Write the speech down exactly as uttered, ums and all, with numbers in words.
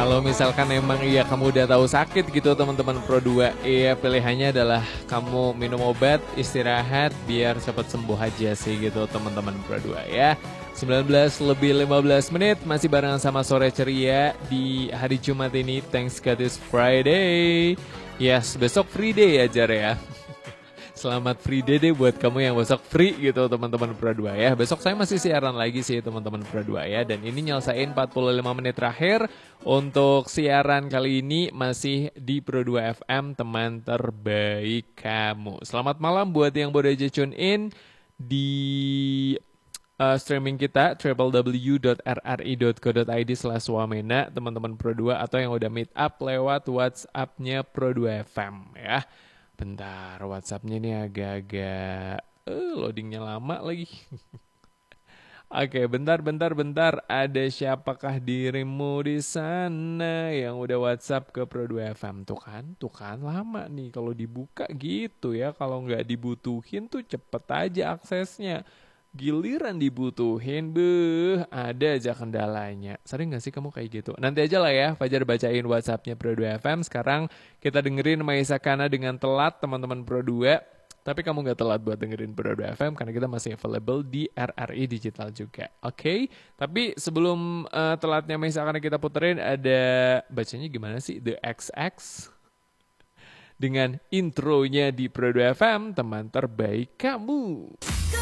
Kalau misalkan emang iya kamu udah tahu sakit gitu teman-teman Pro dua, iya pilihannya adalah kamu minum obat, istirahat biar cepat sembuh aja sih gitu teman-teman Pro dua ya. sembilan belas lebih lima belas menit masih barengan sama Sore Ceria di hari Jumat ini. Thanks God it's Friday. Yes, besok free day ya Jar ya. Selamat free day deh buat kamu yang besok free gitu teman-teman Pro dua ya. Besok saya masih siaran lagi sih teman-teman Pro dua ya. Dan ini nyelesain empat puluh lima menit terakhir untuk siaran kali ini masih di Pro dua F M, teman terbaik kamu. Selamat malam buat yang baru aja tune in di uh, streaming kita w w w dot r r i dot co dot i d slash wamena teman-teman Pro dua, atau yang udah meet up lewat WhatsApp-nya Pro dua F M ya. Bentar, WhatsApp-nya ini agak-agak uh, loadingnya lama lagi. Oke, bentar, bentar, bentar. Ada siapakah dirimu di sana yang udah WhatsApp ke Pro dua F M? Tuh kan, tuh kan lama nih kalau dibuka gitu ya. Kalau nggak dibutuhin tuh cepet aja aksesnya. Giliran dibutuhin, beuh, ada aja kendalanya. Sering gak sih kamu kayak gitu? Nanti aja lah ya, Fajar bacain WhatsApp-nya Pro dua F M. Sekarang kita dengerin Maisa Kana dengan Telat, teman-teman Pro dua. Tapi kamu gak telat buat dengerin Pro dua F M, karena kita masih available di R R I Digital juga. Oke? Okay? Tapi sebelum uh, telatnya Maisa Kana kita puterin, ada bacanya gimana sih? The X X. Dengan intronya di Pro dua F M, teman terbaik kamu.